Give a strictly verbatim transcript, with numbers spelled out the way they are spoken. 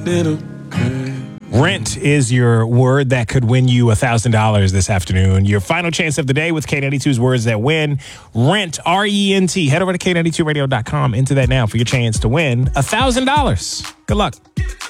little crazy. Rent is your word that could win you one thousand dollars this afternoon. Your final chance of the day with K ninety-two's Words That Win. Rent, R E N T. Head over to K ninety-two radio dot com. Enter that now for your chance to win one thousand dollars. Good luck.